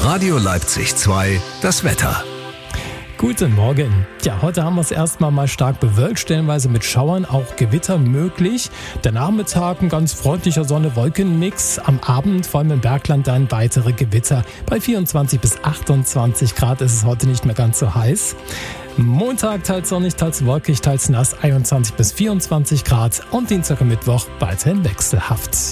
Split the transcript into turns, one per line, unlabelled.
Radio Leipzig 2, das Wetter.
Guten Morgen. Ja, heute haben wir es erstmal mal stark bewölkt, stellenweise mit Schauern, auch Gewitter möglich. Der Nachmittag ein ganz freundlicher Sonne-Wolken-Mix. Am Abend, vor allem im Bergland, dann weitere Gewitter. Bei 24 bis 28 Grad ist es heute nicht mehr ganz so heiß. Montag teils sonnig, teils wolkig, teils nass, 21 bis 24 Grad. Und Dienstag und Mittwoch weiterhin wechselhaft.